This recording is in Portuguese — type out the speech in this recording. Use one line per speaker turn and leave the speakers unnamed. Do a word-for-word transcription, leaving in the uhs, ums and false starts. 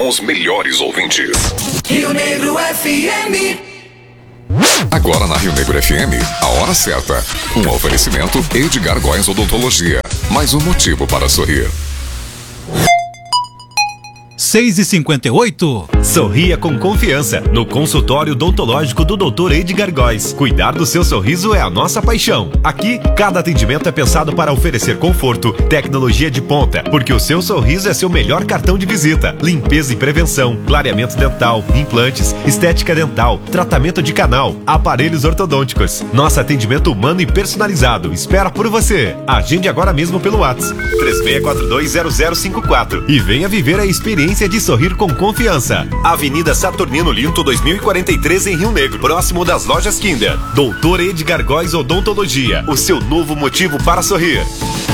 com os melhores ouvintes.
Rio Negro F M.
Agora na Rio Negro F M, a hora certa. Um oferecimento Edgar Góes Odontologia. Mais um motivo para sorrir.
seis e cinquenta e oito.
Sorria com confiança no consultório odontológico do doutor Edgar Góes. Cuidar do seu sorriso é a nossa paixão. Aqui, cada atendimento é pensado para oferecer conforto, tecnologia de ponta, porque o seu sorriso é seu melhor cartão de visita. Limpeza e prevenção, clareamento dental, implantes, estética dental, tratamento de canal, aparelhos ortodônticos. Nosso atendimento humano e personalizado espera por você. Agende agora mesmo pelo WhatsApp três seis quatro dois zero zero cinco quatro e venha viver a experiência de sorrir com confiança. Avenida Saturnino Linto dois mil e quarenta e três em Rio Negro, próximo das lojas Kinder. doutor Edgar Góes Odontologia, o seu novo motivo para sorrir.